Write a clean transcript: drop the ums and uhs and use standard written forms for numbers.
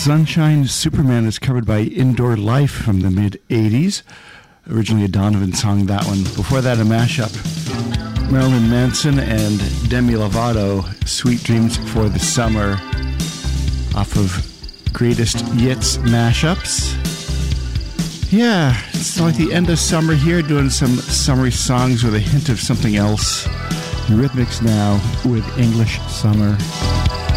Sunshine Superman is covered by Indoor Life from the mid-'80s. Originally a Donovan song, that one. Before that, a mashup. Marilyn Manson and Demi Lovato, Sweet Dreams for the Summer, off of Greatest Hits mashups. Yeah, it's like the end of summer here, doing some summery songs with a hint of something else. Eurythmics now with English Summer.